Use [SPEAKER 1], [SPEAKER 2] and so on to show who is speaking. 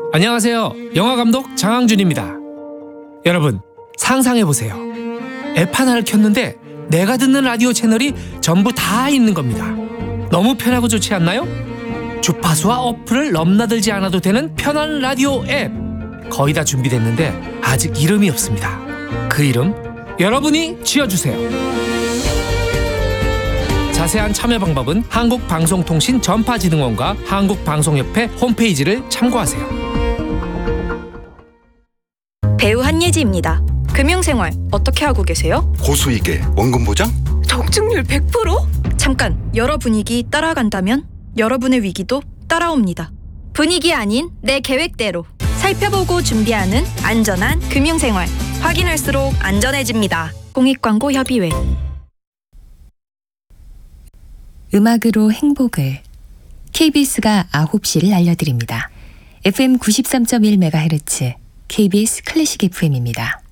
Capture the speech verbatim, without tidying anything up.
[SPEAKER 1] 안녕하세요. 영화감독 장항준입니다. 여러분, 상상해보세요. 앱 하나를 켰는데 내가 듣는 라디오 채널이 전부 다 있는 겁니다. 너무 편하고 좋지 않나요? 주파수와 어플을 넘나들지 않아도 되는 편한 라디오 앱. 거의 다 준비됐는데 아직 이름이 없습니다. 그 이름 여러분이 지어주세요. 자세한 참여 방법은 한국방송통신 전파진흥원과 한국방송협회 홈페이지를 참고하세요.
[SPEAKER 2] 배우 한예지입니다. 금융생활 어떻게 하고 계세요?
[SPEAKER 3] 고수익에 원금 보장?
[SPEAKER 2] 적중률 백 퍼센트? 잠깐, 여러 분위기 따라간다면 여러분의 위기도 따라옵니다. 분위기 아닌 내 계획대로 살펴보고 준비하는 안전한 금융생활. 확인할수록 안전해집니다. 공익광고협의회.
[SPEAKER 4] 음악으로 행복을. 케이비에스가 아홉 시를 알려드립니다. 에프엠 구십삼 점 일 메가헤르츠 케이비에스 클래식 에프엠입니다.